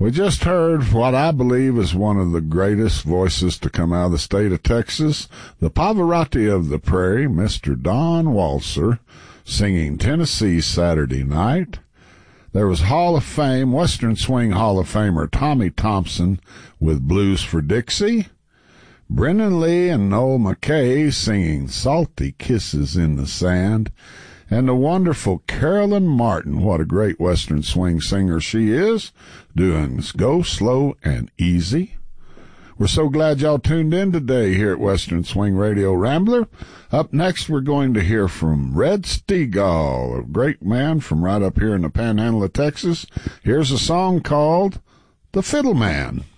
We just heard what I believe is one of the greatest voices to come out of the state of Texas, the Pavarotti of the Prairie, Mr. Don Walser, singing Tennessee Saturday Night. There was Hall of Fame, Western Swing Hall of Famer Tommy Thompson with Blues for Dixie. Brendan Lee and Noel McKay singing Salty Kisses in the Sand. And the wonderful Carolyn Martin, what a great Western swing singer she is, doing Go Slow and Easy. We're so glad y'all tuned in today here at Western Swing Radio Rambler. Up next, we're going to hear from Red Stegall, a great man from right up here in the Panhandle of Texas. Here's a song called The Fiddle Man.